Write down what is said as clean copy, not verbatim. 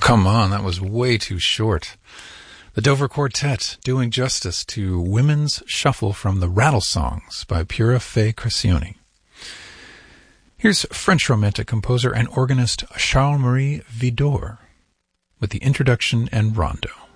come on, that was way too short. The Dover Quartet doing justice to Women's Shuffle from the Rattle Songs by Pura Fé Crescioni. Here's French Romantic composer and organist Charles-Marie Widor with the introduction and rondo.